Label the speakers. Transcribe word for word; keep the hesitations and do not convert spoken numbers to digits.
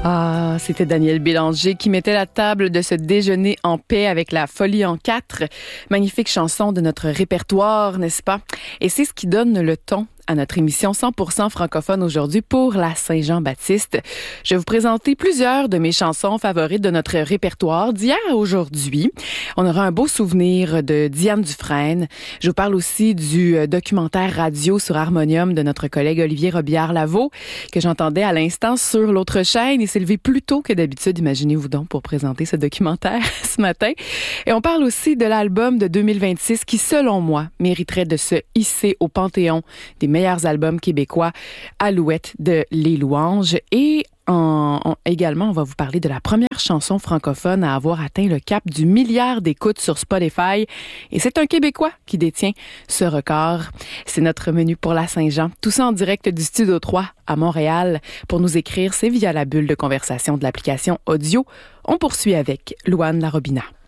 Speaker 1: Ah, c'était Daniel Bélanger qui mettait la table de ce déjeuner en paix avec la Folie en quatre. Magnifique chanson de notre répertoire, n'est-ce pas? Et c'est ce qui donne le ton à notre émission cent pour cent francophone aujourd'hui pour la Saint-Jean-Baptiste. Je vais vous présenter plusieurs de mes chansons favorites de notre répertoire d'hier à aujourd'hui. On aura un beau souvenir de Diane Dufresne. Je vous parle aussi du documentaire radio sur Harmonium de notre collègue Olivier Robillard-Lavaux que j'entendais à l'instant sur l'autre chaîne. Il s'est levé plus tôt que d'habitude, imaginez-vous donc, pour présenter ce documentaire ce matin. Et on parle aussi de l'album de deux mille vingt-six qui, selon moi, mériterait de se hisser au panthéon des meilleurs albums québécois, Alouette de Les Louanges. Et en, en, également, on va vous parler de la première chanson francophone à avoir atteint le cap du milliard d'écoutes sur Spotify. Et c'est un Québécois qui détient ce record. C'est notre menu pour la Saint-Jean. Tout ça en direct du Studio trois à Montréal. Pour nous écrire, c'est via la bulle de conversation de l'application audio. On poursuit avec Louane Larobina.